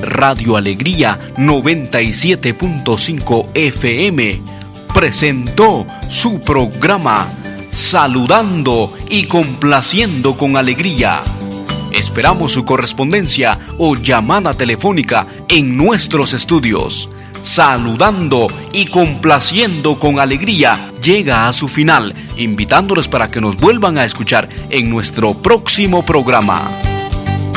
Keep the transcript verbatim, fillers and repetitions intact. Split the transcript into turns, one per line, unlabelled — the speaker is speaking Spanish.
Radio Alegría noventa y siete punto cinco F M presentó su programa Saludando y Complaciendo con Alegría. Esperamos su correspondencia o llamada telefónica en nuestros estudios. Saludando y Complaciendo con Alegría llega a su final, invitándoles para que nos vuelvan a escuchar en nuestro próximo programa.